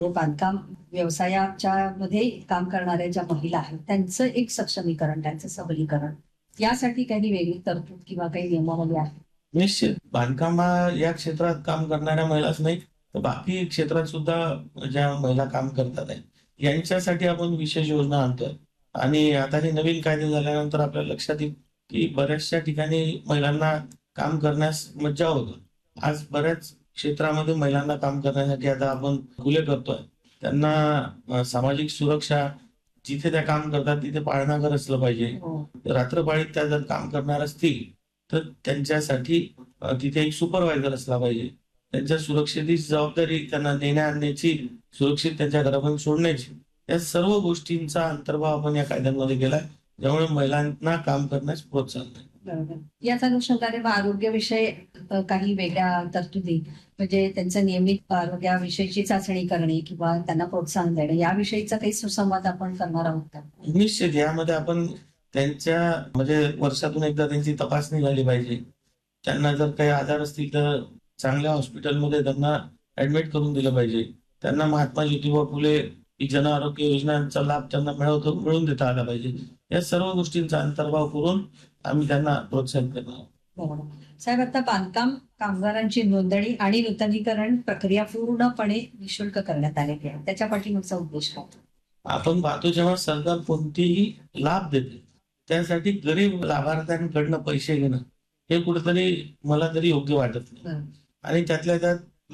बांधकाम व्यवसायाच्या मध्ये काम करणाऱ्या ज्या महिला आहेत त्यांचं एक सक्षमीकरण, त्यांचं सबलीकरण यासाठी काही वेगळी तरतूद किंवा काही नियमावली आहे? निश्चित बांधकाम या क्षेत्रात काम करणाऱ्या महिलाच नाही, तर बाकी क्षेत्रात सुद्धा ज्या महिला काम करतात आहे, यांच्यासाठी आपण विशेष योजना आणतोय. आणि आता हे नवीन कायदे झाल्यानंतर आपल्या लक्षात येईल, की बऱ्याचशा ठिकाणी महिलांना काम करण्यास मज्जाव होतं. आज बऱ्याच क्षेत्रामध्ये महिलांना काम करण्यासाठी आता आपण खुले करतोय. त्यांना सामाजिक सुरक्षा जिथे त्या काम करतात तिथे पाळणाघर असलं पाहिजे. हो. रात्रपाळी त्या जर काम करणार असतील, तर त्यांच्यासाठी तिथे एक सुपरवायझर असला पाहिजे. त्यांच्या सुरक्षेची जबाबदारी त्यांना नेण्या आणण्याची, सुरक्षित त्यांच्या घरापर्यंत सोडण्याची, या सर्व गोष्टींचा अंतर्भाव आपण या कायद्यांमध्ये केलाय. ज्यामुळे महिलांना काम करण्यास प्रोत्साहन आहे. बरोबर. याच अनुषंगाने मग आरोग्याविषयी काही वेगळ्या तरतुदी म्हणजे त्यांचं नियमित आरोग्याविषयीची चाचणी करणे किंवा त्यांना प्रोत्साहन देणे याविषयीचा काही सुसंवाद आपण करणार आहोत का? निश्चित यामध्ये आपण त्यांच्या म्हणजे वर्षातून एकदा त्यांची तपासणी झाली पाहिजे. त्यांना जर काही आजार असतील तर चांगल्या हॉस्पिटलमध्ये त्यांना ऍडमिट करून दिलं पाहिजे. त्यांना महात्मा ज्योतिबा फुले ही जन आरोग्य योजनांचा लाभ त्यांना मिळवून देता आला पाहिजे. या सर्व गोष्टींचा अंतर्भाव करून आम्ही त्यांना प्रोत्साहित करणार आहोत. बरोबर. साहेब, आता बांधकाम कामगारांची नोंदणी आणि नूतनीकरण प्रक्रिया पूर्णपणे निशुल्क करण्यात आलेली आहे. त्याच्या पाठीमागचा उद्देश काय? आपण पाहतो जेव्हा सरकार कोणतेही लाभ देते, त्यासाठी गरीब लाभार्थ्यांकडनं पैसे घेणं हे कुठेतरी मला तरी योग्य वाटत नाही. आणि त्यातल्या त्यात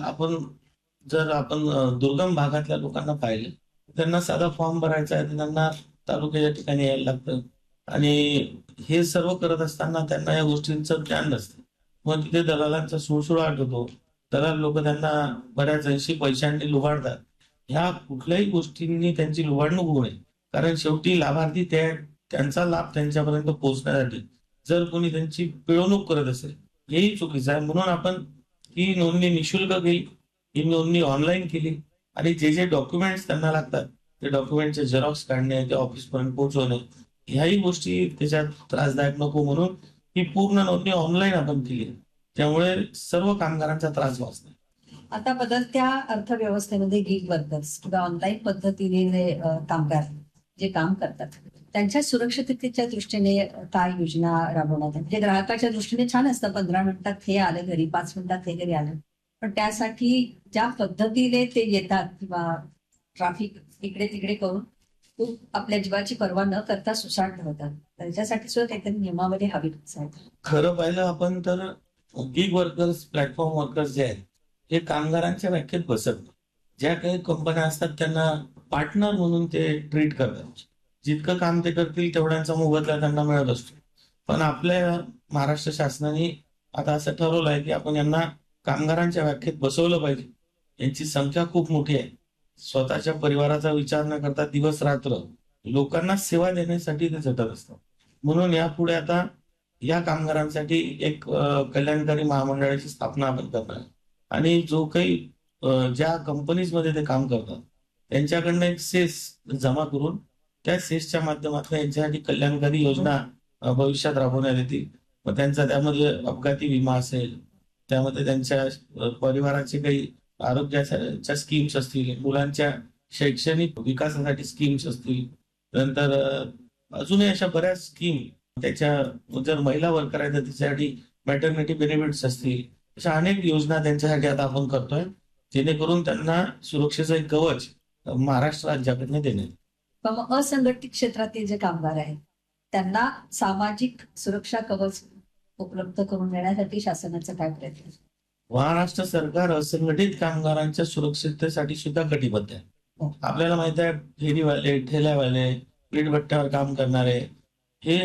आपण दुर्गम भागातल्या लोकांना पाहिलं, त्यांना साधा फॉर्म भरायचा आहे, त्यांना तालुक्याच्या ठिकाणी यायला लागतं. आणि हे सर्व करत असताना त्यांना या गोष्टींचं ज्ञान नसतं. मग तिथे दलालांचा सुळसुळाट होतो. दलाल लोक त्यांना बऱ्याच ऐंशी पैशांनी लुबाडतात. ह्या कुठल्याही गोष्टींनी त्यांची लुबाडणूक होऊ नये. कारण शेवटी लाभार्थी त्यांचा लाभ त्यांच्यापर्यंत पोहोचण्यासाठी जर कोणी त्यांची पिळवणूक करत असेल, हेही चुकीचं आहे. म्हणून आपण ही नोंदणी निशुल्क केली, ही नोंदणी ऑनलाईन केली आणि जे जे डॉक्युमेंट्स त्यांना लागतात ते डॉक्युमेंटचे झेरॉक्स काढणे, ते ऑफिसपर्यंत पोहोचवणे, ह्याही गोष्टी त्याच्यात त्रासदायक नको म्हणून ही पूर्ण नोंदणी ऑनलाईन आपण केली. त्यामुळे सर्व कामगारांचा त्रास वाचतो. आता बदलत्या अर्थव्यवस्थेमध्ये गिग वर्कर्स किंवा ऑनलाईन पद्धतीने कामगार जे काम करतात त्यांच्या सुरक्षिततेच्या दृष्टीने काय योजना राबवण्यात आहे? म्हणजे ग्राहकाच्या दृष्टीने छान असतं, 15 मिनिटात हे आलं घरी, 5 मिनिटात हे घरी आलं, पण त्यासाठी ज्या पद्धतीने ते येतात किंवा ट्रॅफिक इकडे तिकडे करून खूप आपल्या जीवाची पर्वा न करता सुसाट होतात, त्याच्यासाठी सुद्धा काहीतरी नियमावली हवी आहे. खरं पाहिलं आपण तर गिग वर्कर्स, प्लॅटफॉर्म वर्कर्स जे आहेत हे कामगारांच्या व्याख्येत बसत नाही. ज्या काही कंपन्या असतात त्यांना पार्टनर म्हणून ते ट्रीट करतात. जितकं काम ते करतील तेवढ्यांचा मोबदला त्यांना मिळत असतो. पण आपल्या महाराष्ट्र शासनाने आता असं ठरवलं आहे की आपण यांना कामगारांच्या व्याख्येत बसवलं पाहिजे. यांची संख्या खूप मोठी आहे. स्वतःच्या परिवाराचा विचार न करता दिवस रात्र लोकांना सेवा देण्यासाठी ते झटत असतात. म्हणून यापुढे आता या कामगारांसाठी एक कल्याणकारी महामंडळाची स्थापना आपण करणार. आणि जो काही ज्या कंपनीज मध्ये ते काम करतात त्यांच्याकडनं एक सेस जमा करून त्या सेसच्या माध्यमातून यांच्यासाठी कल्याणकारी योजना भविष्यात राबवण्यात येतील. मग त्यांचा त्यामध्ये अपघाती विमा असेल, त्यामध्ये त्यांच्या परिवाराचे काही आरोग्याच्या स्कीम्स असतील, मुलांच्या शैक्षणिक विकासासाठी स्कीम्स असतील, नंतर अजूनही अशा बऱ्याच स्कीम त्याच्या जर महिला वर्कर आहेत तर त्याच्यासाठी मॅटर्निटी बेनिफिट्स असतील, अशा अनेक योजना त्यांच्यासाठी आता आपण करतोय, जेणेकरून त्यांना सुरक्षेचं एक कवच महाराष्ट्र राज्याकडनं देण्यात. मग असंघटित क्षेत्रातील जे कामगार आहेत त्यांना सामाजिक सुरक्षा कवच उपलब्ध करून देण्यासाठी शासनाचा काय प्रयत्न? महाराष्ट्र सरकार असंघटित कामगारांच्या सुरक्षिततेसाठी सुद्धा कटिबद्ध आहे. आपल्याला माहित आहे फेरीवाले, ठेल्यावाले, वीटभट्ट्यावर काम करणारे, हे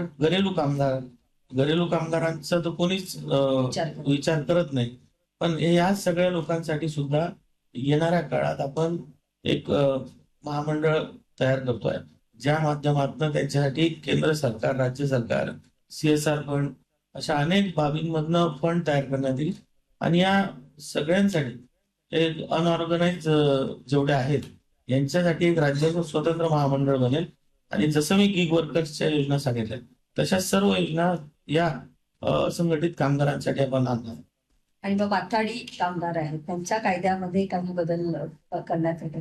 घरेलू कामगारांचा तर कोणीच विचार करत नाही. पण या सगळ्या लोकांसाठी सुद्धा येणाऱ्या काळात आपण एक महामंडळ तयार करतोय, ज्या माध्यमातून त्यांच्यासाठी केंद्र सरकार, राज्य सरकार, CSR फंड अशा अनेक बाबींमधनं फंड तयार करण्यात येईल. आणि या सगळ्यांसाठी एक अनऑर्गनाइज जेवढे आहेत यांच्यासाठी एक राज्याचं स्वतंत्र महामंडळ बनेल. आणि जसं मी गिग वर्कर्सच्या योजना सांगितल्या तशा सर्व योजना या असंघटित कामगारांसाठी आपण आणणार. आणि मग माथाडी कामगार आहेत त्यांच्या कायद्यामध्ये काही बदल करण्यात येते?